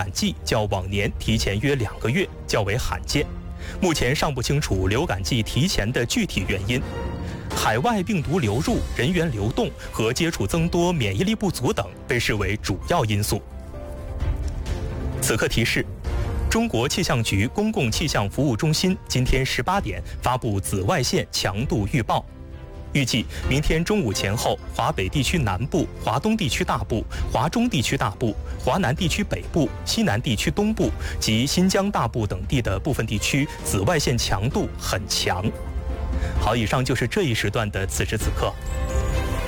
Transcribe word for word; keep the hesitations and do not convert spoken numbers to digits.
感季较往年提前约两个月，较为罕见。目前尚不清楚流感季提前的具体原因。海外病毒流入、人员流动和接触增多、免疫力不足等被视为主要因素。此刻提示：中国气象局公共气象服务中心今天十八点发布紫外线强度预报。预计明天中午前后，华北地区南部、华东地区大部、华中地区大部、华南地区北部、西南地区东部及新疆大部等地的部分地区紫外线强度很强。好，以上就是这一时段的此时此刻。